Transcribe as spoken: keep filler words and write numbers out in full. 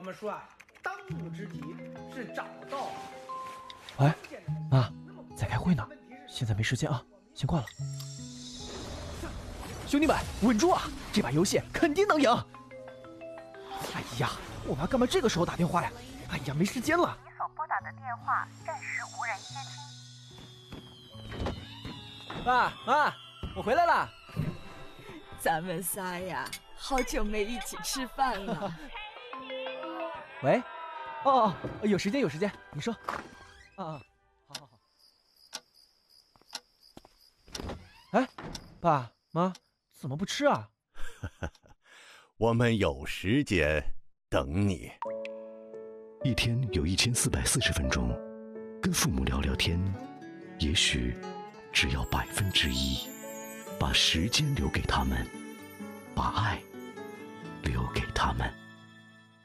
们说啊，当务之急是找到。 喂，妈，在开会呢，现在没时间啊，先挂了。兄弟们，稳住啊！这把游戏肯定能赢。哎呀，我妈干嘛这个时候打电话呀？哎呀，没时间了。 你所拨打的电话暂时无人接听。 爸妈，我回来了。 咱们仨呀，好久没一起吃饭了。 喂，哦哦，有时间有时间，你说。啊啊，好好好。哎，爸妈怎么不吃啊？ 我们有时间等你。 一天有一千四百四十分钟，跟父母聊聊天，也许只要百分之一。把时间留给他们，把爱留给他们。